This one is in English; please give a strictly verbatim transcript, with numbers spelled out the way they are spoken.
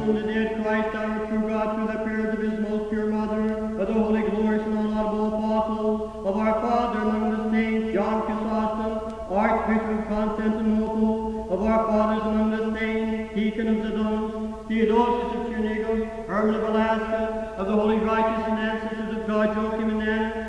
from the dead Christ our true God through the prayers of his most pure mother, of the holy, glorious, and unlaudable apostles, of our Father among the saints, John Chrysostom, Archbishop of Constantinople, of our fathers among the saints, Deacon of Zidon, Theodosius of Trinigum, Herman of Alaska, of the holy righteous and ancestors of God, Joachim and Anna,